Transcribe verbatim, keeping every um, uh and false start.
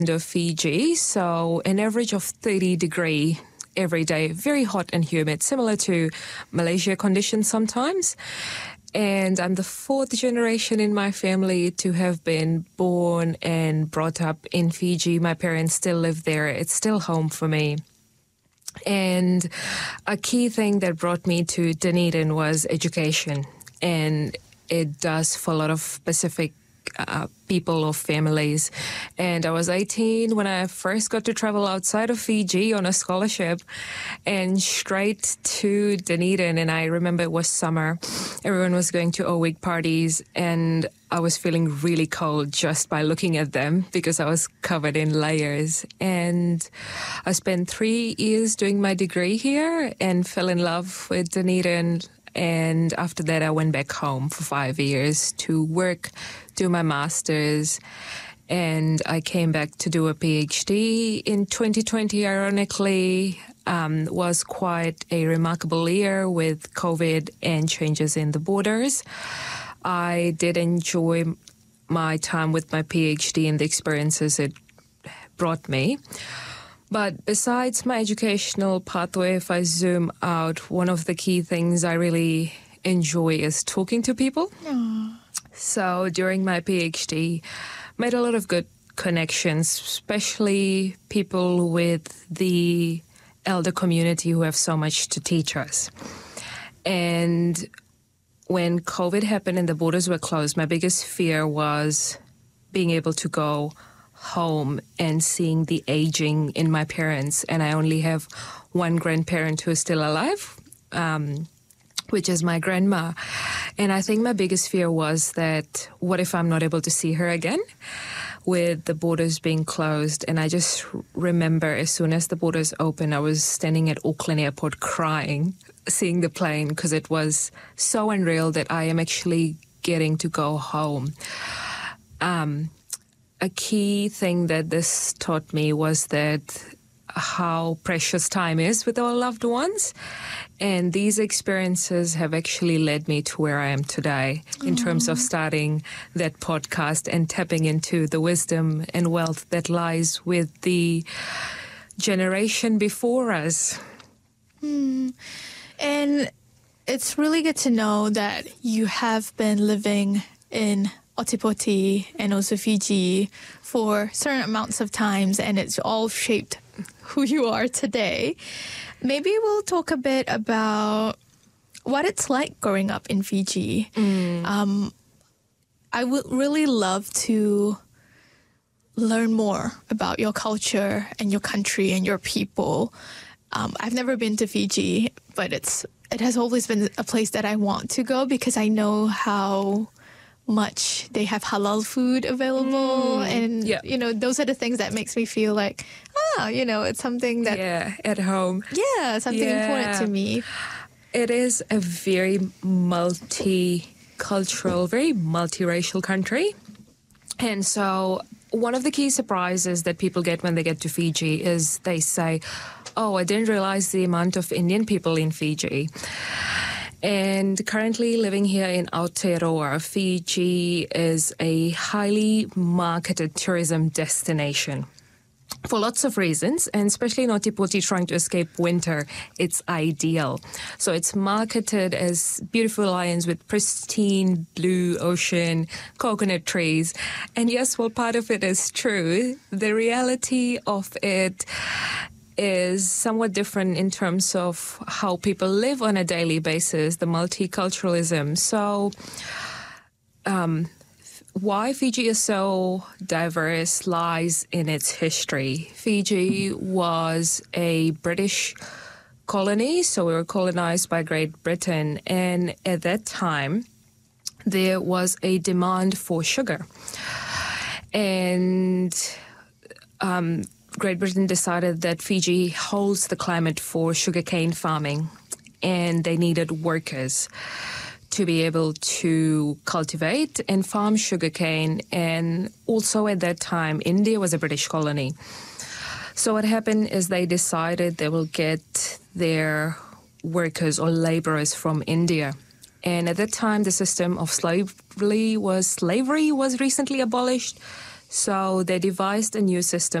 of Fiji, so an average of thirty degree every day, very hot and humid, similar to Malaysia conditions sometimes. And I'm the fourth generation in my family to have been born and brought up in Fiji. My parents still live there. It's still home for me. And a key thing that brought me to Dunedin was education. And it does for a lot of Pacific uh, people or families. And I was eighteen when I first got to travel outside of Fiji on a scholarship and straight to Dunedin. And I remember it was summer. Everyone was going to O-Week parties and I was feeling really cold just by looking at them because I was covered in layers. And I spent three years doing my degree here and fell in love with Dunedin. And after that, I went back home for five years to work, do my master's, and I came back to do a PhD in twenty twenty, ironically. Um, was quite a remarkable year with COVID and changes in the borders. I did enjoy my time with my PhD and the experiences it brought me. But besides my educational pathway, if I zoom out, one of the key things I really enjoy is talking to people. Aww. So during my PhD, made a lot of good connections, especially people with the elder community who have so much to teach us. And when COVID happened and the borders were closed, my biggest fear was being able to go home and seeing the aging in my parents. And I only have one grandparent who is still alive, um, which is my grandma. And I think my biggest fear was that what if I'm not able to see her again with the borders being closed? And I just remember as soon as the borders opened, I was standing at Auckland Airport crying, seeing the plane, because it was so unreal that I am actually getting to go home. Um, A key thing that this taught me was that how precious time is with our loved ones. And these experiences have actually led me to where I am today in Aww. terms of starting that podcast and tapping into the wisdom and wealth that lies with the generation before us. Mm. And it's really good to know that you have been living in Otipoti and also Fiji for certain amounts of times, and it's all shaped who you are today. Maybe we'll talk a bit about what it's like growing up in Fiji. Mm. Um, I would really love to learn more about your culture and your country and your people. Um, I've never been to Fiji, but it's it has always been a place that I want to go because I know how much they have halal food available, mm, and yeah. you know, those are the things that makes me feel like, ah, you know, it's something that yeah, at home. Yeah, something yeah. important to me. It is a very multicultural, very multiracial country. And so one of the key surprises that people get when they get to Fiji is they say, oh, I didn't realize the amount of Indian people in Fiji. And currently living here in Aotearoa, Fiji is a highly marketed tourism destination for lots of reasons, and especially in Otipoti trying to escape winter, it's ideal. So it's marketed as beautiful islands with pristine blue ocean, coconut trees. And yes, well, part of it is true. The reality of it is somewhat different in terms of how people live on a daily basis, the multiculturalism. So um, why Fiji is so diverse lies in its history. Fiji was a British colony, so we were colonized by Great Britain. And at that time, there was a demand for sugar. And um Great Britain decided that Fiji holds the climate for sugarcane farming, and they needed workers to be able to cultivate and farm sugarcane. And also at that time, India was a British colony. So what happened is they decided they will get their workers or laborers from India. And at that time, the system of slavery was slavery was recently abolished. So they devised a new system